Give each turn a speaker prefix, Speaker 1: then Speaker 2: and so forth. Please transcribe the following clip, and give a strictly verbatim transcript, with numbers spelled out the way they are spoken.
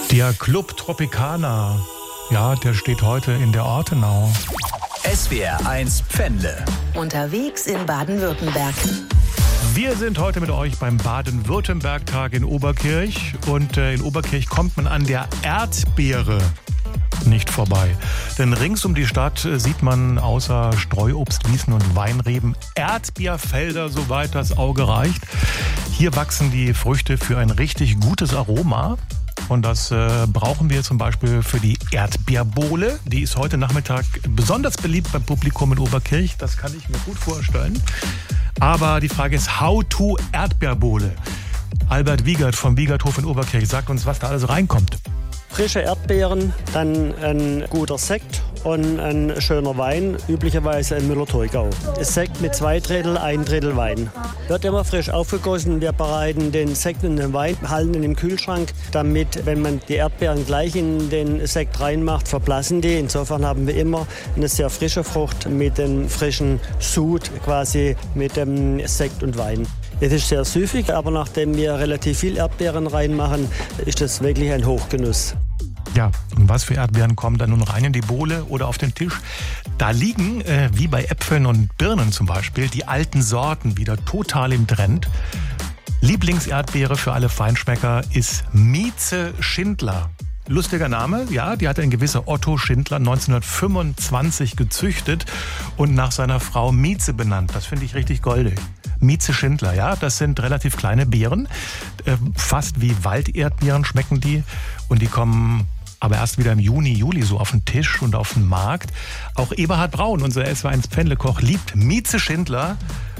Speaker 1: Der Club Tropicana, ja, der steht heute in der Ortenau.
Speaker 2: S W R eins Pfändle.
Speaker 3: Unterwegs in Baden-Württemberg.
Speaker 1: Wir sind heute mit euch beim Baden-Württemberg-Tag in Oberkirch. Und äh, in Oberkirch kommt man an der Erdbeere nicht vorbei. Denn rings um die Stadt äh, sieht man außer Streuobstwiesen und Weinreben Erdbeerfelder, soweit das Auge reicht. Hier wachsen die Früchte für ein richtig gutes Aroma. Und das äh, brauchen wir zum Beispiel für die Erdbeerbowle. Die ist heute Nachmittag besonders beliebt beim Publikum in Oberkirch. Das kann ich mir gut vorstellen. Aber die Frage ist, how to Erdbeerbowle? Albert Wiegert vom Wiegerthof in Oberkirch sagt uns, was da alles reinkommt.
Speaker 4: Frische Erdbeeren, dann ein guter Sekt und ein schöner Wein, üblicherweise ein Müller-Thurgau. Sekt mit zwei Drittel, ein Drittel Wein. Wird immer frisch aufgegossen. Wir bereiten den Sekt und den Wein, halten ihn im Kühlschrank, damit, wenn man die Erdbeeren gleich in den Sekt reinmacht, verblassen die. Insofern haben wir immer eine sehr frische Frucht mit dem frischen Sud, quasi mit dem Sekt und Wein. Es ist sehr süffig, aber nachdem wir relativ viel Erdbeeren reinmachen, ist das wirklich ein Hochgenuss.
Speaker 1: Ja, und was für Erdbeeren kommen da nun rein in die Bowle oder auf den Tisch? Da liegen, äh, wie bei Äpfeln und Birnen zum Beispiel, die alten Sorten wieder total im Trend. Lieblingserdbeere für alle Feinschmecker ist Mieze Schindler. Lustiger Name, ja, die hat ein gewisser Otto Schindler neunzehnhundertfünfundzwanzig gezüchtet und nach seiner Frau Mieze benannt. Das finde ich richtig goldig. Mieze Schindler, ja, das sind relativ kleine Beeren, äh, fast wie Walderdbeeren schmecken die und die kommen aber erst wieder im Juni, Juli so auf den Tisch und auf den Markt. Auch Eberhard Braun, unser S W R eins Pfändlekoch, liebt Mieze Schindler